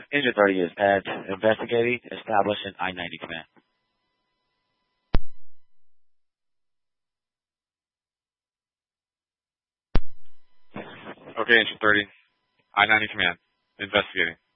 Engine 30 is at investigating, establishing I-90 command. Okay, Engine 30. I-90 command. Investigating.